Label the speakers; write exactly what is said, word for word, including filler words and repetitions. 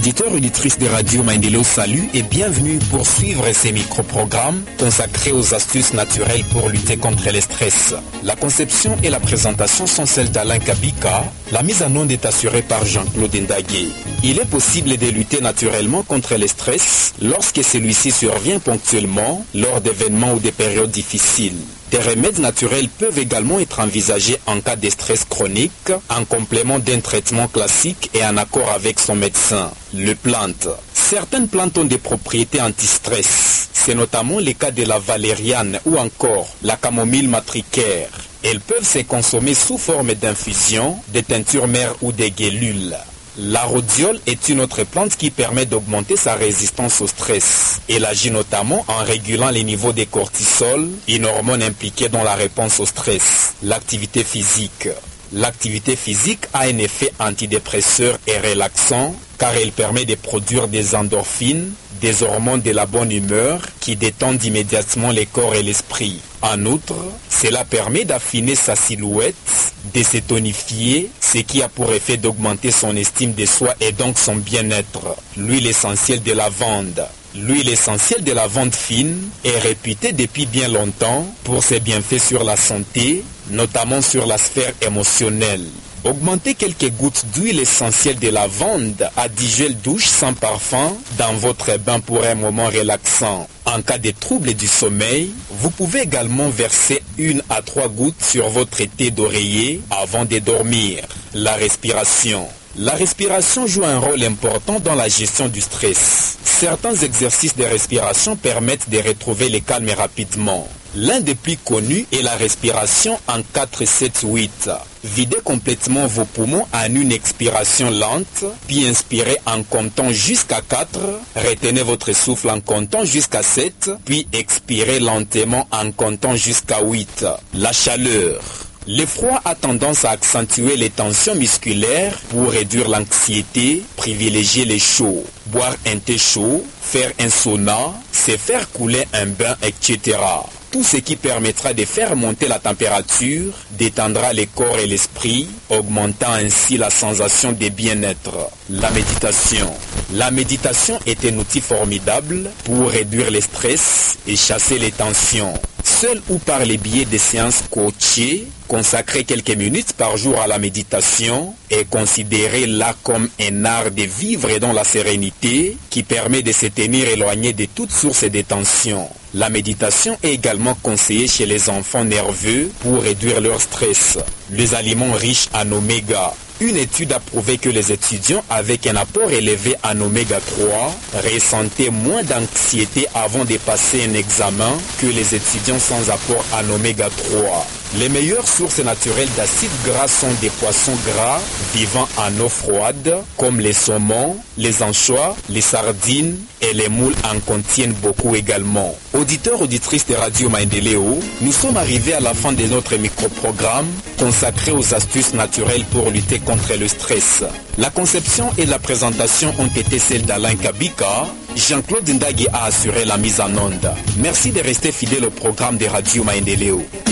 Speaker 1: Auditeurs, auditrices de Radio Maendeleo, salut et bienvenue pour suivre ces micro-programmes consacrés aux astuces naturelles pour lutter contre le stress. La conception et la présentation sont celles d'Alain Kabika. La mise en onde est assurée par Jean-Claude Ndagé. Il est possible de lutter naturellement contre le stress lorsque celui-ci survient ponctuellement lors d'événements ou de périodes difficiles. Des remèdes naturels peuvent également être envisagés en cas de stress chronique, en complément d'un traitement classique et en accord avec son médecin. Les plantes. Certaines plantes ont des propriétés anti-stress. C'est notamment le cas de la valériane ou encore la camomille matricaire. Elles peuvent se consommer sous forme d'infusion, de teinture mère ou de gélules. La rhodiole est une autre plante qui permet d'augmenter sa résistance au stress. Elle agit notamment en régulant les niveaux de cortisol, une hormone impliquée dans la réponse au stress. L'activité physique. L'activité physique a un effet antidépresseur et relaxant car elle permet de produire des endorphines, des hormones de la bonne humeur qui détendent immédiatement le corps et l'esprit. En outre, cela permet d'affiner sa silhouette, de se tonifier, ce qui a pour effet d'augmenter son estime de soi et donc son bien-être. L'huile essentielle de lavande. L'huile essentielle de lavande fine est réputée depuis bien longtemps pour ses bienfaits sur la santé, notamment sur la sphère émotionnelle. Augmentez quelques gouttes d'huile essentielle de lavande à dix gels douche sans parfum dans votre bain pour un moment relaxant. En cas de troubles du sommeil, vous pouvez également verser une à trois gouttes sur votre thé d'oreiller avant de dormir. La respiration. La respiration joue un rôle important dans la gestion du stress. Certains exercices de respiration permettent de retrouver le calme rapidement. L'un des plus connus est la respiration en quatre sept huit. Videz complètement vos poumons en une expiration lente, puis inspirez en comptant jusqu'à quatre, retenez votre souffle en comptant jusqu'à sept, puis expirez lentement en comptant jusqu'à huit. La chaleur. Le froid a tendance à accentuer les tensions musculaires. Pour réduire l'anxiété, privilégier les chauds, boire un thé chaud, faire un sauna, se faire couler un bain, et cetera. Tout ce qui permettra de faire monter la température, détendra le corps et l'esprit, augmentant ainsi la sensation de bien-être. La méditation. La méditation est un outil formidable pour réduire le stress et chasser les tensions. Seul ou par les biais des séances coachées, consacrer quelques minutes par jour à la méditation est considéré là comme un art de vivre et dans la sérénité qui permet de se tenir éloigné de toute source de tension. La méditation est également conseillée chez les enfants nerveux pour réduire leur stress. Les aliments riches en oméga. Une étude a prouvé que les étudiants avec un apport élevé en oméga trois ressentaient moins d'anxiété avant de passer un examen que les étudiants sans apport en oméga trois. Les meilleures sources naturelles d'acides gras sont des poissons gras vivant en eau froide, comme les saumons, les anchois, les sardines et les moules en contiennent beaucoup également. Auditeurs, auditrices de Radio Maendeleo, nous sommes arrivés à la fin de notre micro-programme consacré aux astuces naturelles pour lutter contre le stress. La conception et la présentation ont été celles d'Alain Kabika. Jean-Claude Ndagé a assuré la mise en onde. Merci de rester fidèle au programme de Radio Maendeleo.